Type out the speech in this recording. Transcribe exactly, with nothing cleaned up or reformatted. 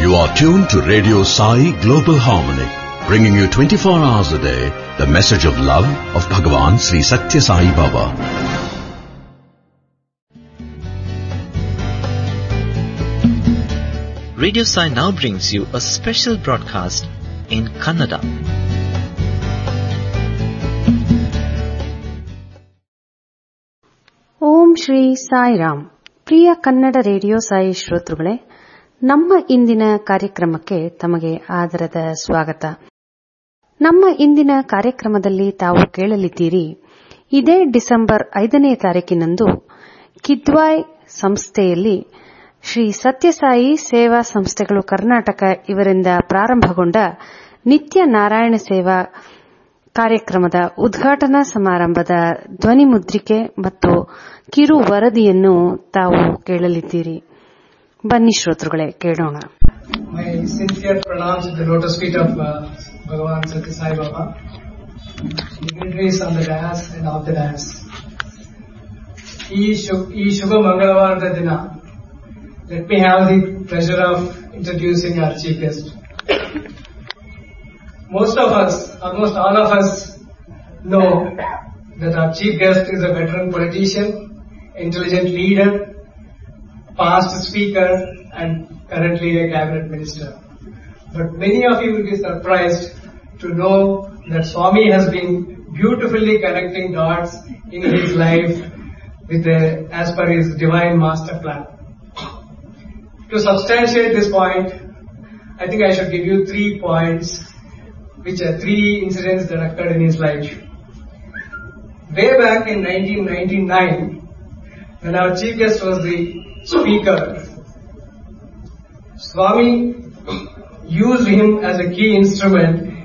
You are tuned to Radio Sai Global Harmony, bringing you twenty-four hours a day the message of love of Bhagavan Sri Satya Sai Baba. Radio Sai now brings you a special broadcast in Kannada. Om Shri Sairam. Priya Kannada radio Sai ಶ್ರೋತೃಗಳೇ, ನಮ್ಮ ಇಂದಿನ ಕಾರ್ಯಕ್ರಮಕ್ಕೆ ತಮಗೆ ಆದರದ ಸ್ವಾಗತ. ನಮ್ಮ ಇಂದಿನ ಕಾರ್ಯಕ್ರಮದಲ್ಲಿ ತಾವು ಕೇಳಲಿದ್ದೀರಿ, ಇದೇ ಡಿಸೆಂಬರ್ ಐದನೇ ತಾರೀಕಿನಂದು ಕಿದ್ವಾಯ್ ಸಂಸ್ಥೆಯಲ್ಲಿ ಶ್ರೀ ಸತ್ಯಸಾಯಿ ಸೇವಾ ಸಂಸ್ಥೆಗಳು ಕರ್ನಾಟಕ ಇವರಿಂದ ಪ್ರಾರಂಭಗೊಂಡ ನಿತ್ಯ ನಾರಾಯಣ ಸೇವಾ ಕಾರ್ಯಕ್ರಮದ ಉದ್ಘಾಟನಾ ಸಮಾರಂಭದ ಧ್ವನಿ ಮುದ್ರಿಕೆ ಮತ್ತು ಕಿರು ವರದಿಯನ್ನು ತಾವು ಕೇಳಲಿದ್ದೀರಿ. ಬನ್ನಿ ಶ್ರೋತೃಗಳೇ, ಕೇಳೋಣ. My sincere pranams at the lotus feet of uh, Bhagavan Satya Sai Baba, dignitaries on the dais and off the dais. ಈ ಶುಭ ಮಂಗಳವಾರದ ದಿನ, let me have the pleasure of introducing our chief guest. Most of us, almost all of us, know that our chief guest is a veteran politician, intelligent leader, past speaker, and currently a cabinet minister. But many of you will be surprised to know that Swami has been beautifully connecting dots in his life with the, as per his divine master plan. To substantiate this point, I think I should give you three points, which are three incidents that occurred in his life. Way back in nineteen ninety-nine, when our chief guest was the speaker, Swami used him as a key instrument